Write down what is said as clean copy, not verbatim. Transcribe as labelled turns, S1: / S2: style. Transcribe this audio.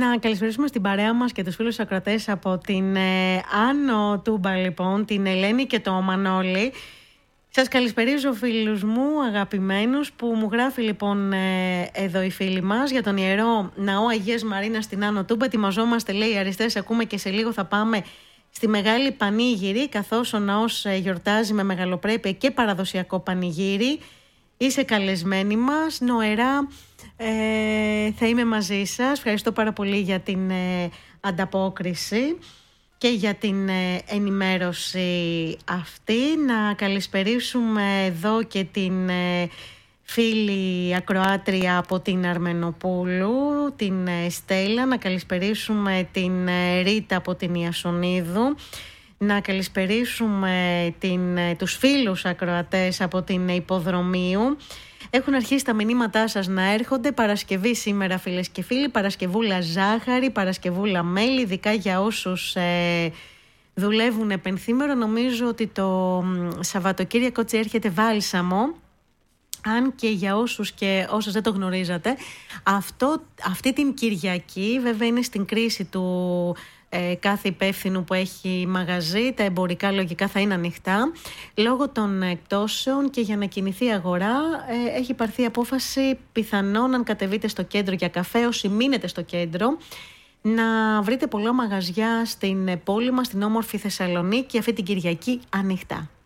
S1: Να καλησπερίσουμε στην παρέα μας και τους φίλους ακροατές από την Άνω Τούμπα, λοιπόν, την Ελένη και το Μανώλη. Σας καλησπερίζω, φίλους μου αγαπημένους, που μου γράφει λοιπόν εδώ η φίλη μας για τον Ιερό Ναό Αγίας Μαρίνας στην Άνω Τούμπα. Ετοιμαζόμαστε, λέει, αριστείες, ακούμε, και σε λίγο θα πάμε στη Μεγάλη Πανήγυρη, καθώς ο ναός γιορτάζει με μεγαλοπρέπεια και παραδοσιακό πανηγύρι. Είσαι καλεσμένη μας, νοερά, θα είμαι μαζί σας. Ευχαριστώ πάρα πολύ για την ανταπόκριση και για την ενημέρωση αυτή. Να καλησπερίσουμε εδώ και την φίλη ακροάτρια από την Αρμενοπούλου, την Στέλλα. Να καλησπερίσουμε την Ρίτα από την Ιασονίδου. Να καλησπερίσουμε τους φίλους ακροατές από την Υποδρομίου. Έχουν αρχίσει τα μηνύματά σας να έρχονται. Παρασκευή σήμερα, φίλες και φίλοι. Παρασκευούλα ζάχαρη, Παρασκευούλα μέλι, ειδικά για όσους δουλεύουν επενθήμερο. Νομίζω ότι το Σαββατοκύριακο έρχεται βάλσαμο. Αν και για όσους και όσες δεν το γνωρίζατε, αυτή την Κυριακή, βέβαια είναι στην κρίση του κάθε υπεύθυνου που έχει μαγαζί, τα εμπορικά λογικά θα είναι ανοιχτά λόγω των εκτόσεων, και για να κινηθεί η αγορά έχει πάρθει απόφαση, πιθανόν αν κατεβείτε στο κέντρο για καφέ, όσοι μείνετε στο κέντρο, να βρείτε πολλά μαγαζιά στην πόλη μας, στην όμορφη Θεσσαλονίκη, αυτή την Κυριακή ανοιχτά.